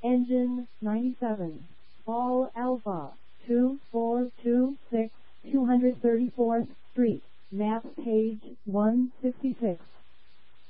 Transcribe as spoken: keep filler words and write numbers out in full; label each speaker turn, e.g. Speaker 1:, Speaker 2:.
Speaker 1: Engine ninety-seven. All Alpha two four two six, two hundred thirty-fourth Street. Map page one sixty-six.